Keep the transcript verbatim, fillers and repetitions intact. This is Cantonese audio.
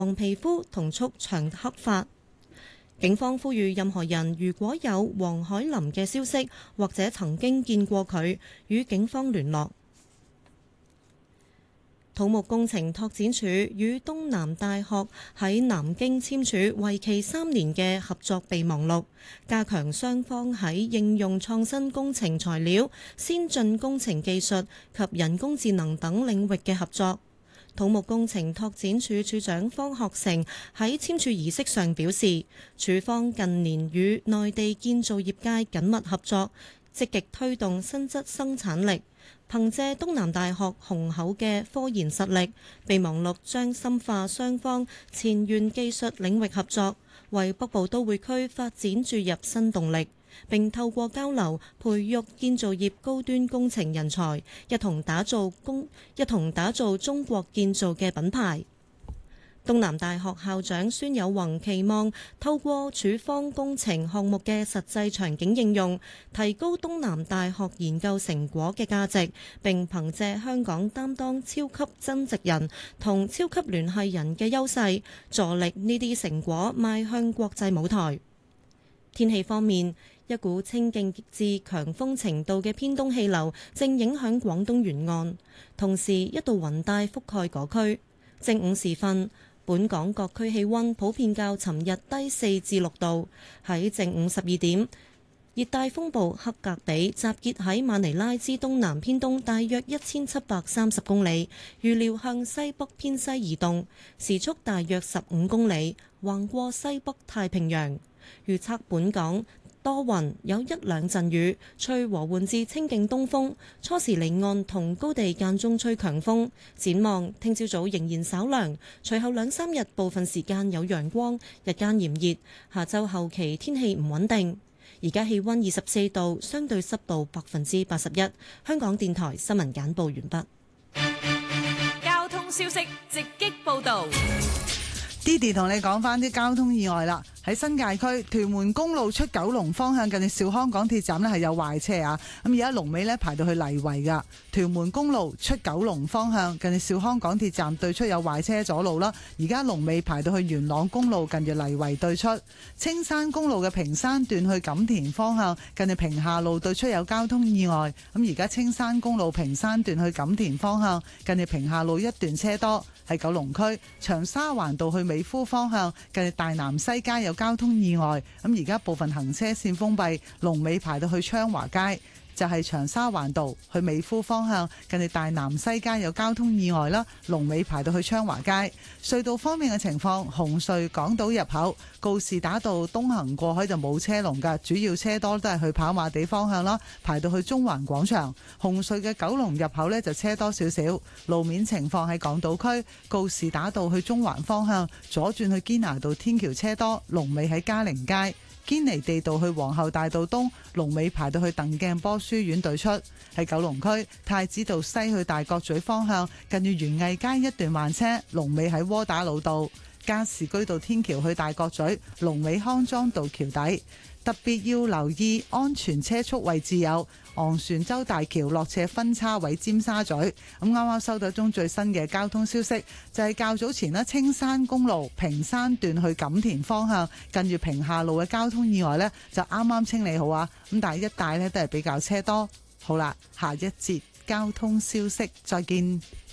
黃皮膚同促長黑髮。警方呼籲任何人如果有黃海林嘅消息或者曾經見過佢，與警方聯絡。土木工程拓展署與東南大學喺南京簽署為期三年嘅合作備忘錄，加強雙方喺應用創新工程材料、先進工程技術及人工智能等領域嘅合作。土木工程拓展署署長方學成喺簽署儀式上表示，署方近年與內地建造業界緊密合作，積極推動新質生產力。憑借東南大學雄厚嘅科研實力，備忘錄將深化雙方前沿技術領域合作，為北部都會區發展注入新動力，並透過交流培育建造業高端工程人才，一同打造工一同打造中國建造嘅品牌。東南大學校長孫有宏期望透過處方工程項目嘅實際場景應用，提高東南大學研究成果嘅價值，並憑借香港擔當超級增值人同超級聯繫人嘅優勢，助力呢啲成果邁向國際舞台。天氣方面，一股清勁至強風程度嘅偏東氣流正影響廣東沿岸，同時一道雲帶覆蓋嗰區。正午時分，本港各區氣溫普遍較尋日低四至六度。喺正午十二點，熱帶風暴克格比集結喺馬尼拉之東南偏東大約一千七百三十公里，預料向西北偏西移動，時速大約十五公里，橫過西北太平洋。預測本港多雲，有一兩陣雨，吹和緩至清勁東風，初時離岸同高地間中吹強風。展望聽朝早仍然稍涼，隨後兩三日部分時間有陽光，日間炎熱。下週後期天氣唔穩定。而家氣溫二十四度，相對濕度百分之八十一。香港電台新聞簡報完畢。 交通消息直擊報導。 Didi 同你講翻啲交通意外啦。喺新界區屯門公路出九龍方向近住兆康港鐵站呢係有壞車啊，咁而家龍尾呢排到去泥圍噶。屯門公路出九龍方向近住兆康港鐵站對出有壞車阻路啦，而家龍尾排到去元朗公路近住泥圍對出。青山公路嘅屏山段去錦田方向近住屏廈路對出有交通意外，咁而家青山公路屏山段去錦田方向近住屏廈路一段車多。喺九龍區長沙灣道去美孚方向近住大南西街有交通意外，咁而家部分行車線封閉，龍尾排到去昌華街。就係長沙灣道去美孚方向近住大南西街有交通意外啦，龍尾排到去昌華街。隧道方面嘅情況，紅隧港島入口告士打道東行過海就冇車龍㗎，主要車多都係去跑馬地方向啦，排到去中環廣場。紅隧嘅九龍入口呢就車多少少。路面情況喺港島區告士打道去中環方向左轉去堅拿道天橋車多，龍尾喺嘉陵街。堅尼地道去皇后大道東，龍尾排到去鄧鏡波書院對出。喺九龍區太子道西去大角咀方向近住園藝街一段慢車，龍尾喺窩打老道。加士居道天橋去大角咀，龍尾康莊道橋底。特別要留意安全車速位置有昂船洲大橋落斜分叉位尖沙咀。咁啱啱收到一宗最新嘅交通消息，就係、是、較早前呢青山公路屏山段去錦田方向近住屏廈路嘅交通意外呢，就啱啱清理好啊，咁但係一帶呢都係比較車多。好啦，下一節交通消息再見。